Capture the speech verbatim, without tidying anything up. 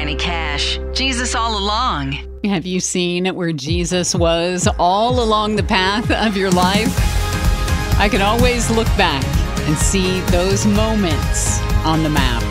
Johnny Cash. Jesus all along. Have you seen where Jesus was all along the path of your life? I can always look back and see those moments on the map.